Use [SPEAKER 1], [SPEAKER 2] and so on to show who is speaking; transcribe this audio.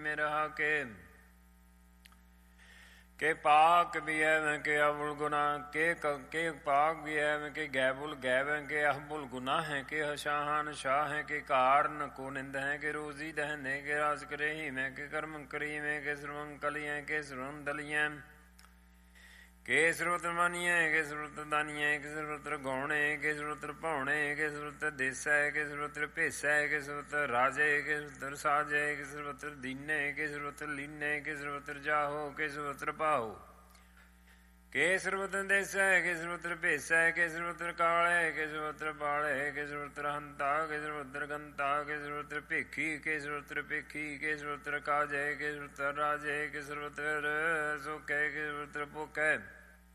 [SPEAKER 1] में रहा के पाक भी है मैं के अबुल गुना के पाक भी है मैं के गैबुल गैब है के अहबुल गुना है के हशाहान शाह है के कारण को निंद है के रोजी दहने के राज करे ही मैं के कर्म करी में के सर्वंकली है के सर्वं दलिया के सर्वत्र मानिए के सर्वत्र दानिए के सर्वत्र गौणे के सर्वत्र पौणे के सर्वत्र देसा है के सर्वत्र पेसा है के सर्वत्र राजे के सर्वत्र साजे के सर्वत्र दीने के सर्वत्र लीने के सर्वत्र जाहो के सर्वत्र पाहो के सर्वत्र देसा है के सर्वत्र पेसा है के सर्वत्र काले के सर्वत्र पाले के सर्वत्र हंता के सर्वत्र गंता के सर्वत्र पेखी के सर्वत्र पेखी के सर्वत्र काजे के सर्वत्र राजे के सर्वत्र सुखे के सर्वत्र पुखे